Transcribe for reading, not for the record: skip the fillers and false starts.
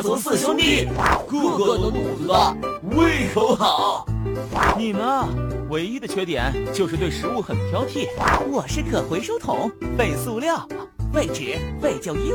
族四兄弟，个个的肚子大，胃口好。 你呢？唯一的缺点就是对食物很挑剔。 我是可回收桶，废塑料，废纸废旧衣物。